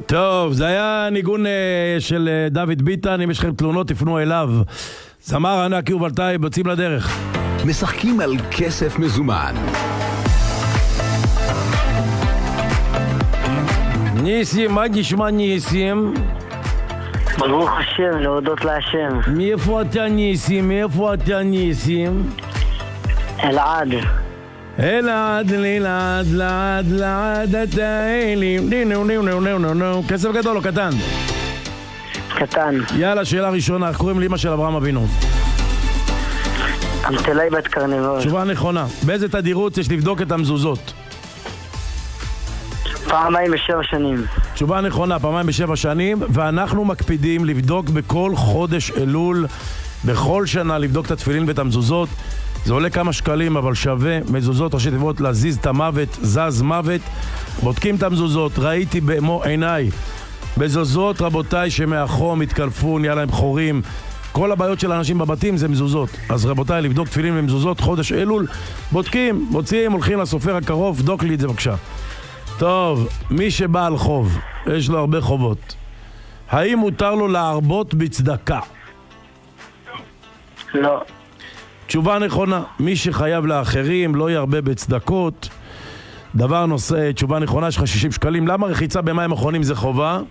טוב, זה היה ניגון של דוד ביטן. אם יש לכם תלונות תפנו אליו. זמר ענק יובל טייב, יוצאים לדרך. משחקים על כסף מזומן. ניסים, מה נשמע ניסים? ברוך השם, להודות להשם. מאיפה אתה ניסים? מאיפה אתה ניסים? אלעד. אלעד, אלעד, לעד, לעד, אתה אלים. נו. כסף גדול או קטן? קטן. יאללה, שאלה ראשונה, איך קוראים לאמא של אברהם אבינו? אמתלי בת קרנבול. תשובה נכונה. באיזה תדירות יש לבדוק את המזוזות? פעמיים ב7 שנים. תשובה נכונה, פעמיים ב7 שנים, ואנחנו מקפידים לבדוק בכל חודש אלול, בכל שנה לבדוק את התפילין ואת המזוזות. זה עולה כמה שקלים, אבל שווה. מזוזות ראשי תיבות להזיז את המוות, זז מוות. בודקים את המזוזות, ראיתי במו עיניי מזוזות, רבותיי, שמאחור מתקלפו, נהיה להם חורים. כל הבעיות של האנשים בבתים זה מזוזות. אז רבותיי, לבדוק תפילין ומזוזות חודש אלול, בודקים, מוציאים, הולכים לסופר הקרוב, בדוק לי את זה בבקשה. טוב, מי שבא על חוב, יש לו הרבה חובות, האם מותר לו להרבות בצדקה? לא. תשובה נכונה, מי שחייב לאחרים לא ירבה בצדקות. דבר נושא, תשובה נכונה, יש לך 60 שקלים. למה רחיצה במים אחרונים זה חובה?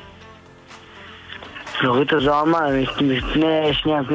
להוריד את הזוהמה, מפני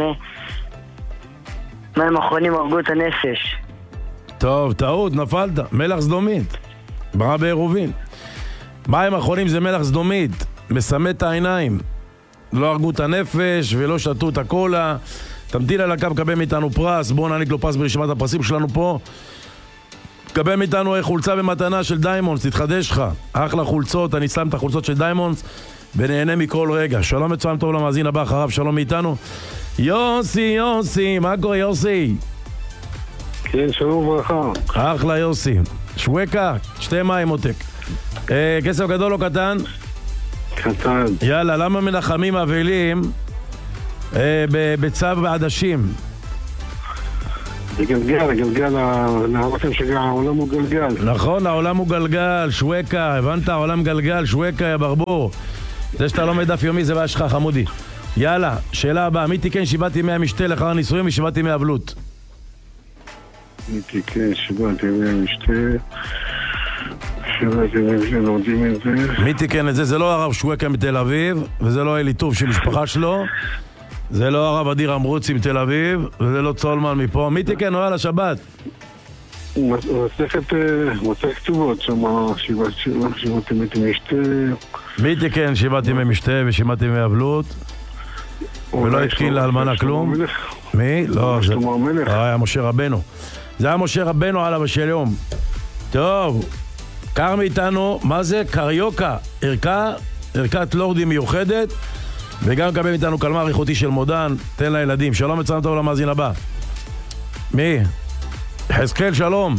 מים אחרונים הרגו את הנפש. טוב, טעות, נפלת, מלח סדומית, ברא בעירובין. מים אחרונים זה מלח סדומית, מסמת את העיניים. לא הרגו את הנפש ולא שתו את הקולה. תמתין על הקו, קבל מאיתנו פרס. בואו נעניק לו פרס ברשימת הפרסים שלנו פה. קבל מאיתנו חולצה במתנה של דיימונדס, תתחדש לך. אחלה חולצות, אני שם את החולצות של דיימונדס ונהנה מכל רגע. שלום מצוין טוב למאזין הבא אחריו, שלום מאיתנו. יוסי, מה קורה יוסי? כן, שלום וברכה. אחלה יוסי. שווקה, שתי מים עותק. כסף גדול או קטן? קטן. יאללה, למה מנחמים אבלים בצו בעדשים? גלגל, להראות שהעולם הוא גלגל. נכון, העולם הוא גלגל, שווקה, הבנת? העולם גלגל, שווקה, יא ברבור. זה שאתה לומד דף יומי זה בעיה שלך, חמודי. יאללה, שאלה הבאה, מי תיקן 7 ימי המשתה לאחר הנישואים ו7 ימי אבלות? מי תיקן 7 ימי המשתה? 7 ימי לומדים את זה. מי תיקן את זה? זה לא הרב שווקה מתל אביב, וזה לא אלי טוב של משפחה שלו, זה לא הרב אדיר אמרוצי מתל אביב, וזה לא צולמן מפה. מי תיקן? יאללה, שבת. מסכת כתובות שם, 7 ימי משתה. מי תיקן 7 ימי משתה ו7 ימי אבלות? ולא התקין לאלמנה כלום? מי? לא, זה היה משה רבנו. זה היה משה רבנו עליו השלום. טוב, קר מאיתנו, מה זה? קריוקה, ערכת לורדים מיוחדת, וגם קבל מאיתנו קלמר איכותי של מודן, תן לילדים. שלום מצוין טוב למאזין הבא. מי? חזקאל, שלום.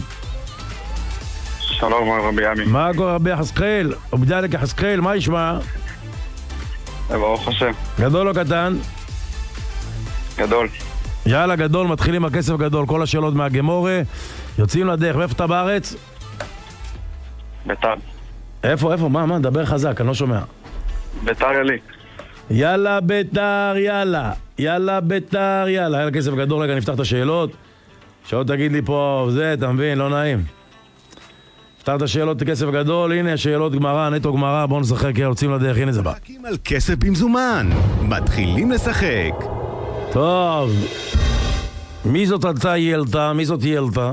שלום רבי עמי. מה קורה רבי חזקאל? ובדלק חזקאל, מה ישמע? ברוך השם. גדול או קטן? גדול. יאללה, גדול, מתחילים הכסף גדול. כל השאלות מהגמורה, יוצאים לדרך. ואיפה אתה בארץ? ביתר. איפה? מה? דבר חזק, אני לא שומע. ביתר ילי. יאללה ביתר, יאללה ביתר, יאללה כסף גדול. רגע, נפתח את השאלות. שעוד תגיד לי פה, זה, אתה מבין, לא נעים. נפתח את השאלות, כסף גדול, הנה שאלות גמרא, נטו גמרא, בואו נשחק, יוצאים לדרך, הנה זה בא. משחקים על כסף במזומן, מתחילים לשחק. טוב, מי זאת אתה ילתה? מי זאת ילתה?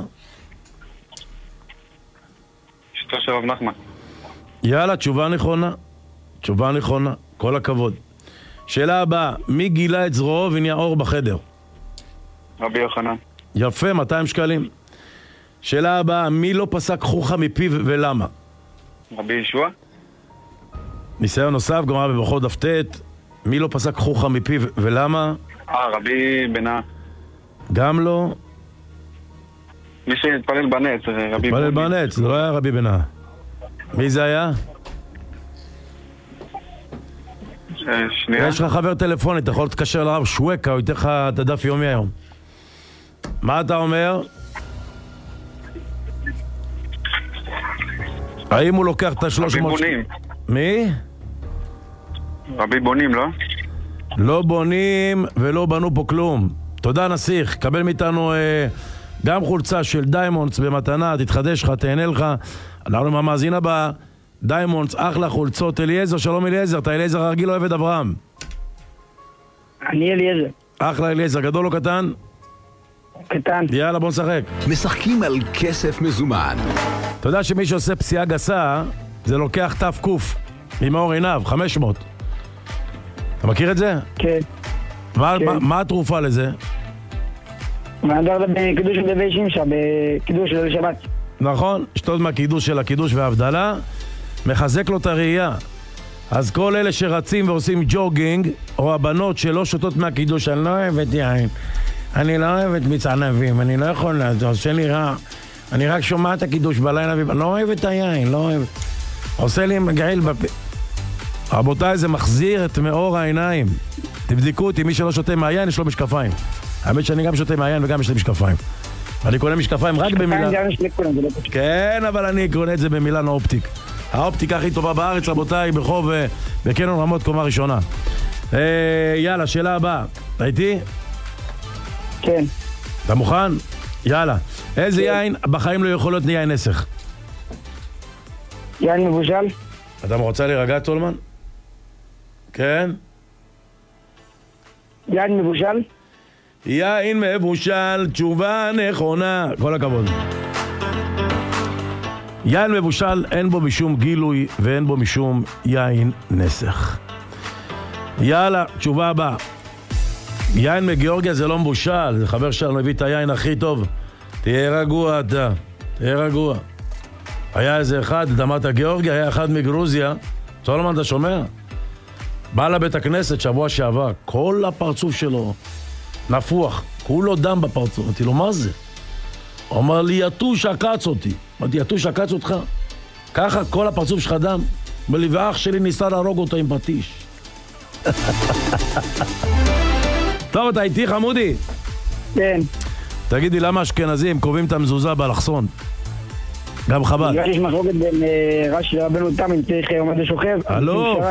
אשתו של רב נחמן. יאללה, תשובה נכונה, כל הכבוד. שאלה הבאה, מי גילה את זרועו ונהיה אור בחדר? רבי יוחנן. יפה, 200 שקלים. שאלה הבאה, מי לא פסק חוכה מפיו ולמה? רבי ישוע. ניסיון נוסף, גמרא בברכות דף ט', מי לא פסק חוכה מפיו ולמה? רבי בנה. גם לא. מי שהתפלל בנץ, רבי התפלל בנץ, זה לא היה רבי בנה. מי זה היה? שנייה. יש לך חבר טלפוני, אתה יכול להתקשר לרב שווקה, הוא ייתן לך את הדף יומי היום. מה אתה אומר? האם הוא לוקח את ה-300... רבי בונים. מי? רבי בונים, לא? לא בונים ולא בנו פה כלום. תודה נסיך, קבל מאיתנו גם חולצה של דיימונדס במתנה, תתחדש לך, תהנה לך. אנחנו עם המאזין הבא, דיימונדס, אחלה חולצות. אליעזר, שלום אליעזר, אתה אליעזר הרגיל או עבד אברהם? אני אליעזר. אחלה אליעזר, גדול או קטן? קטן. יאללה בוא נשחק. משחקים על כסף מזומן. אתה יודע שמי שעושה פסיעה גסה זה לוקח תף קוף ממאור עיניו, 500. אתה מכיר את זה? כן. מה התרופה לזה? מעדר בקידוש של דבי שמשה, בקידוש של שבת. נכון, שתות מהקידוש של הקידוש וההבדלה, מחזק לו את הראייה. אז כל אלה שרצים ועושים ג'וגינג, או הבנות שלא שותות מהקידוש, אני לא אוהבת יין, אני לא אוהבת מצענבים, אני לא יכול, זה עושה לי רע. אני רק שומע את הקידוש בלילה, אני לא אוהב את היין, לא אוהב. עושה לי מגעיל בפה. רבותיי, זה מחזיר את מאור העיניים. תבדקו אותי, מי שלא שותה מהיין יש לו משקפיים. האמת שאני גם שותה מהיין וגם יש לי משקפיים. אני קונה משקפיים רק במילה. כן, אבל אני קונה את זה במילן האופטיק. האופטיקה הכי טובה בארץ, רבותיי, ברחוב בקניון רמות קומה ראשונה. יאללה, שאלה הבאה. אתה איתי? כן. אתה מוכן? יאללה. איזה יין בחיים לא יכול להיות יין נסך? יין מבושל? אתה רוצה להירגע, טולמן? כן? יין מבושל? יין מבושל, תשובה נכונה. כל הכבוד. יין מבושל אין בו משום גילוי ואין בו משום יין נסך. יאללה, תשובה הבאה. יין מגיאורגיה זה לא מבושל, זה חבר שלנו הביא את היין הכי טוב. תהיה רגוע אתה, תהיה רגוע. היה איזה אחד, את אמרת גיאורגיה, היה אחד מגרוזיה. סולומון, אתה שומע? בא לבית הכנסת שבוע שעבר, כל הפרצוף שלו נפוח, כולו דם בפרצוף. אמרתי לו, מה זה? הוא אמר לי, יתוש עקץ אותי. אמרתי, יתוש עקץ אותך? ככה כל הפרצוף שלך דם? אמר לי, ואח שלי ניסה להרוג אותו עם פטיש. טוב, אתה איתי חמודי? כן. תגידי, למה אשכנזים קובעים את המזוזה באלכסון? גם חב"ד. יש מחלוקת בין רש"י לרבנו תם אם צריך עומד ושוכב. הלו,